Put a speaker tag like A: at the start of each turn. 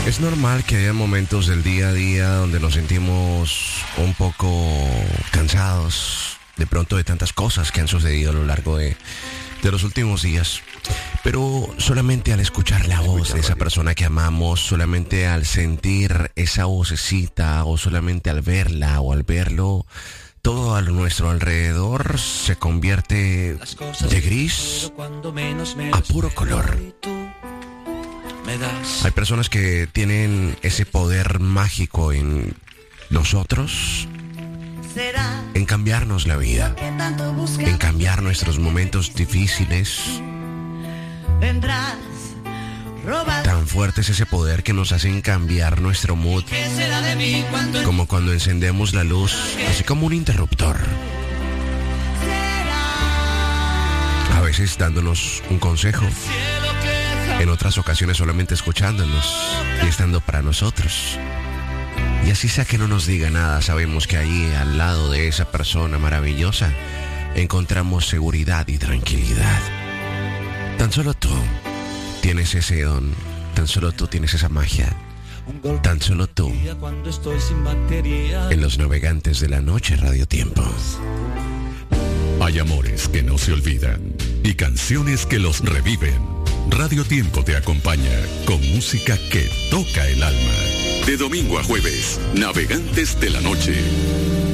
A: Es normal que haya momentos del día a día donde nos sentimos un poco cansados de pronto de tantas cosas que han sucedido a lo largo de los últimos días. Pero solamente al escuchar la voz de esa persona que amamos, solamente al sentir esa vocecita o solamente al verla o al verlo, todo a nuestro alrededor se convierte de gris a puro color. Hay personas que tienen ese poder mágico en nosotros, en cambiarnos la vida, en cambiar nuestros momentos difíciles. Tan fuerte es ese poder que nos hacen cambiar nuestro mood, como cuando encendemos la luz, así como un interruptor. A veces dándonos un consejo, en otras ocasiones solamente escuchándonos y estando para nosotros. Y así sea que no nos diga nada, sabemos que allí al lado de esa persona maravillosa encontramos seguridad y tranquilidad. Tan solo tú tienes ese don, tan solo tú tienes esa magia, tan solo tú. En los navegantes de la noche, Radio Tiempo.
B: Hay amores que no se olvidan y canciones que los reviven. Radio Tiempo te acompaña con música que toca el alma. De domingo a jueves, Navegantes de la Noche.